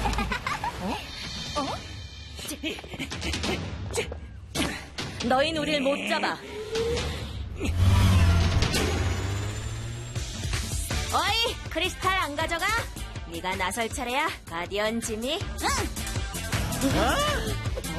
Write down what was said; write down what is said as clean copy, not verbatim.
너흰 우릴 못 잡아. 어이, 크리스탈 안 가져가? 네가 나설 차례야, 가디언 지미. 어?